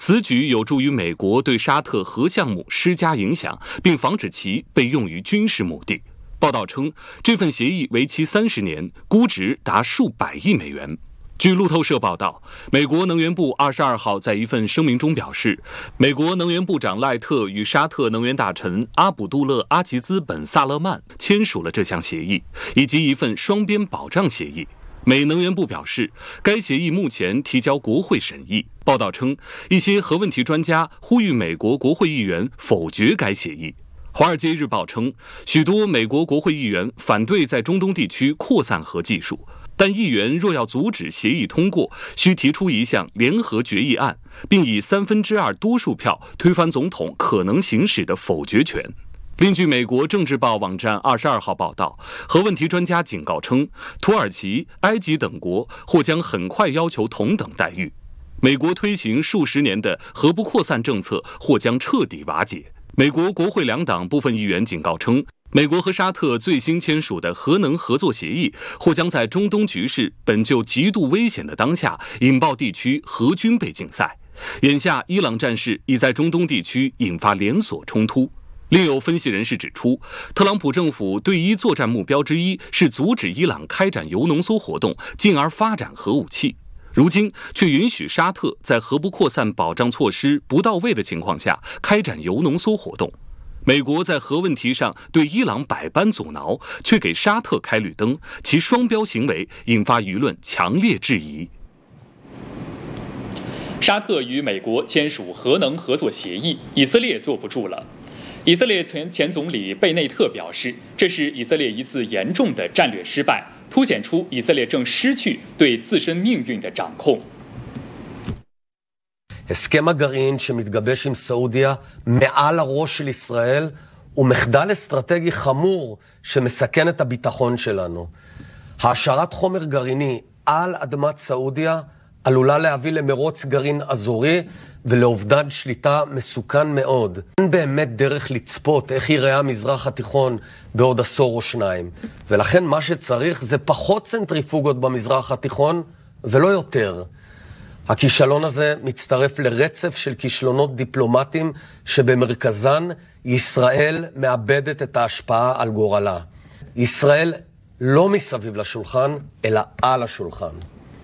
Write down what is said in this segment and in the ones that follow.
此举有助于美国对沙特核项目施加影响，并防止其被用于军事目的。报道称，这份协议为期30年，估值达数百亿美元。据路透社报道，美国能源部22号在一份声明中表示，美国能源部长赖特与沙特能源大臣阿卜杜勒·阿吉兹本·萨勒曼签署了这项协议，以及一份双边保障协议。美能源部表示，该协议目前提交国会审议。报道称，一些核问题专家呼吁美国国会议员否决该协议。华尔街日报称，许多美国国会议员反对在中东地区扩散核技术，但议员若要阻止协议通过，需提出一项联合决议案，并以2/3多数票推翻总统可能行使的否决权。另据美国政治报网站22号报道，核问题专家警告称，土耳其、埃及等国或将很快要求同等待遇。美国推行数十年的核不扩散政策或将彻底瓦解。美国国会两党部分议员警告称，美国和沙特最新签署的核能合作协议或将在中东局势本就极度危险的当下，引爆地区核军备竞赛。眼下，伊朗战事已在中东地区引发连锁冲突。另有分析人士指出，特朗普政府对伊作战目标之一是阻止伊朗开展铀浓缩活动，进而发展核武器。如今却允许沙特在核不扩散保障措施不到位的情况下开展铀浓缩活动。美国在核问题上对伊朗百般阻挠，却给沙特开绿灯，其双标行为引发舆论强烈质疑。 沙特与美国签署核能合作协议，以色列坐不住了。以色列前总理贝内特表示，这是以色列一次严重的战略失败，凸显出以色列正失去对自身命运的掌控。 הסכם הגרעין שמתגבש עם סעודיה מעל הראש של ישראל הוא מחדל אסטרטגי חמור שמסכן את הביטחון שלנו. העשרת חומר גרעיני על אדמת סעודיה עלולה להביא למרוץ גרעין אזורי ולאובדן שליטה מסוכן מאוד. אין באמת דרך לצפות איך ייראה המזרח התיכון בעוד עשור או שניים. ולכן מה שצריך זה פחות צנטריפוגות במזרח התיכון ולא יותר. הכישלון הזה מצטרף לרצף של כישלונות דיפלומטיים שבמרכזן ישראל מאבדת את ההשפעה על גורלה. ישראל לא מסביב לשולחן, אלא על השולחן.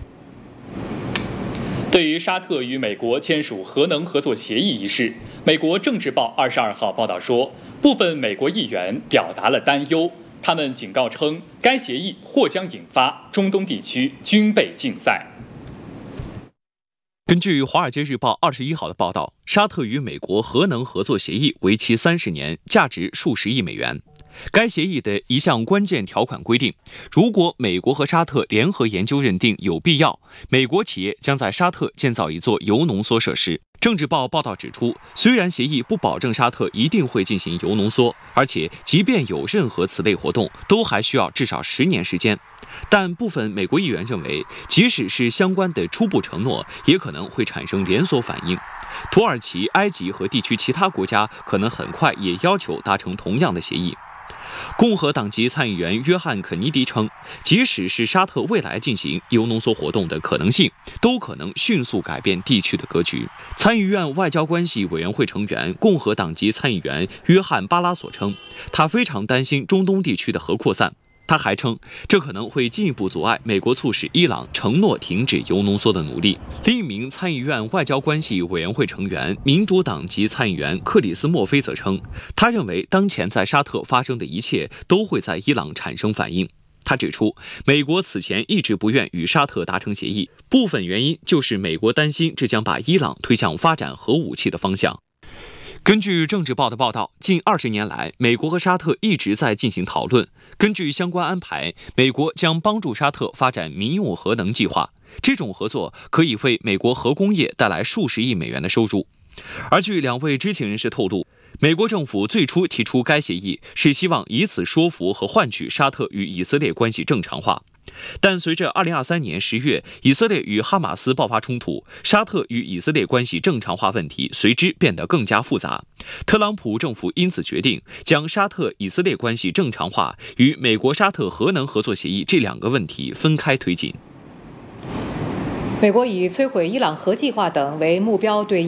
对于沙特与美国签署核能合作协议一事，美国政治报22号报道说，部分美国议员表达了担忧，他们警告称，该协议或将引发中东地区军备竞赛。 根据《华尔街日报》21号的报道，沙特与美国核能合作协议为期30年，价值数十亿美元。该协议的一项关键条款规定，如果美国和沙特联合研究认定有必要，美国企业将在沙特建造一座铀浓缩设施。政治报报道指出，虽然协议不保证沙特一定会进行铀浓缩，而且即便有任何此类活动，都还需要至少10年时间。但部分美国议员认为，即使是相关的初步承诺，也可能会产生连锁反应。土耳其、埃及和地区其他国家可能很快也要求达成同样的协议。共和党籍参议员约翰·肯尼迪称，即使是沙特未来进行铀浓缩活动的可能性，都可能迅速改变地区的格局。参议院外交关系委员会成员、共和党籍参议员约翰·巴拉索称，他非常担心中东地区的核扩散。他还称，这可能会进一步阻碍美国促使伊朗承诺停止铀浓缩的努力。另一名参议院外交关系委员会成员、民主党籍参议员克里斯·墨菲则称，他认为当前在沙特发生的一切都会在伊朗产生反应。他指出，美国此前一直不愿与沙特达成协议，部分原因就是美国担心这将把伊朗推向发展核武器的方向。根据政治报的报道，近20年来，美国和沙特一直在进行讨论。根据相关安排，美国将帮助沙特发展民用核能计划。这种合作可以为美国核工业带来数十亿美元的收入。而据2位知情人士透露，美国政府最初提出该协议是希望以此说服和换取沙特与以色列关系正常化。但随着2023年10月以色列与哈马斯爆发冲突，沙特与以色列关系正常化问题随之变得更加复杂。特朗普政府因此决定将沙特以色列关系正常化与美国沙特核能合作协议这2个问题分开推进。 美国以摧毁伊朗核计划等为目标对